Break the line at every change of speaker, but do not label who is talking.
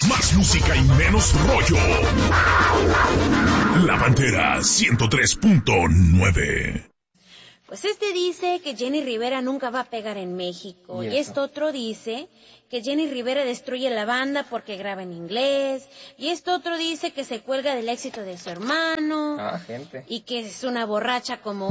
Más música y menos rollo. La Bandera 103.9.
Pues este dice que Jenny Rivera nunca va a pegar en México. Y este otro dice que Jenny Rivera destruye la banda porque graba en inglés. Y este otro dice que se cuelga del éxito de su hermano.
Gente.
Y que es una borracha como